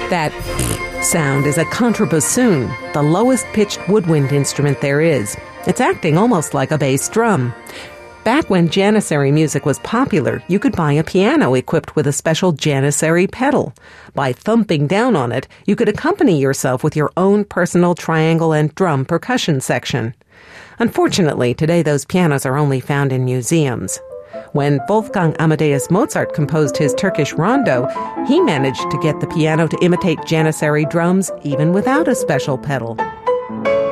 That sound is a contrabassoon, the lowest-pitched woodwind instrument there is. It's acting almost like a bass drum. Back when Janissary music was popular, you could buy a piano equipped with a special Janissary pedal. By thumping down on it, you could accompany yourself with your own personal triangle and drum percussion section. Unfortunately, today those pianos are only found in museums. When Wolfgang Amadeus Mozart composed his Turkish rondo, he managed to get the piano to imitate Janissary drums even without a special pedal.